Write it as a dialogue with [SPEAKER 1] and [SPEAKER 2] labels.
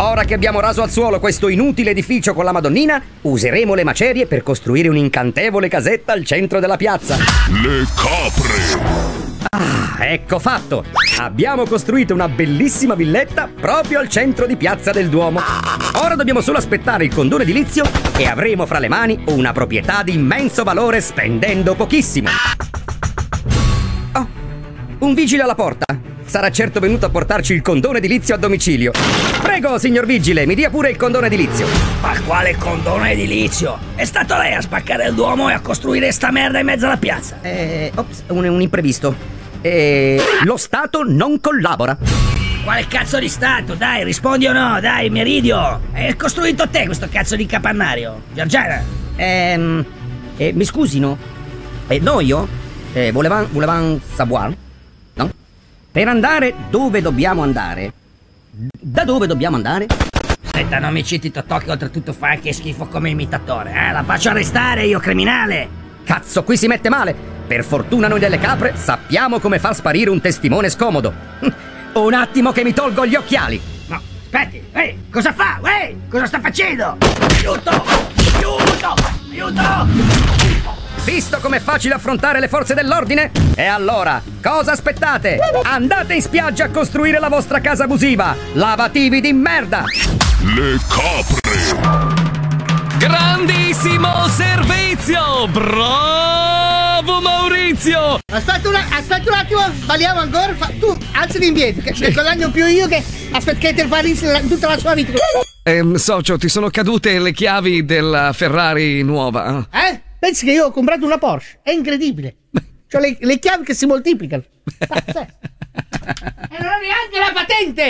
[SPEAKER 1] Ora che abbiamo raso al suolo questo inutile edificio con la Madonnina, useremo le macerie per costruire un'incantevole casetta al centro della piazza.
[SPEAKER 2] Le capre!
[SPEAKER 1] Ah, ecco fatto! Abbiamo costruito una bellissima villetta proprio al centro di Piazza del Duomo. Ora dobbiamo solo aspettare il condono edilizio e avremo fra le mani una proprietà di immenso valore spendendo pochissimo. Oh, un vigile alla porta. Sarà certo venuto a portarci il condono edilizio a domicilio. Prego, signor vigile, mi dia pure il condono edilizio.
[SPEAKER 3] Ma quale condono edilizio? È stato lei a spaccare il Duomo e a costruire sta merda in mezzo alla piazza.
[SPEAKER 1] Ops, un imprevisto. Lo Stato non collabora.
[SPEAKER 3] Quale cazzo di Stato? Dai, rispondi o no? Dai, Meridio. Hai costruito te questo cazzo di capannario, Giorgiana?
[SPEAKER 1] Mi scusino. Noi volevam savoir, no? Per andare dove dobbiamo andare? Da dove dobbiamo andare?
[SPEAKER 3] Aspetta, non mi citi Totò che oltretutto fa anche schifo come imitatore, eh? La faccio arrestare io, criminale!
[SPEAKER 1] Cazzo, qui si mette male! Per fortuna noi delle capre sappiamo come far sparire un testimone scomodo. Un attimo che mi tolgo gli occhiali.
[SPEAKER 3] No, aspetti, cosa fa? Cosa sta facendo? Aiuto! Aiuto! Aiuto!
[SPEAKER 1] Visto com'è facile affrontare le forze dell'ordine? E allora, cosa aspettate? Andate in spiaggia a costruire la vostra casa abusiva! Lavativi di merda!
[SPEAKER 2] Le capre!
[SPEAKER 4] Grandissimo servizio! Bravo Maurizio!
[SPEAKER 5] Aspetta un attimo, sbagliamo ancora. Tu alzati indietro, che ne guadagno più io che Peter Paris tutta la sua vita.
[SPEAKER 4] Socio, ti sono cadute le chiavi della Ferrari nuova.
[SPEAKER 5] Pensi che io ho comprato una Porsche? È incredibile. C'ho le chiavi che si moltiplicano. E non ho neanche la patente!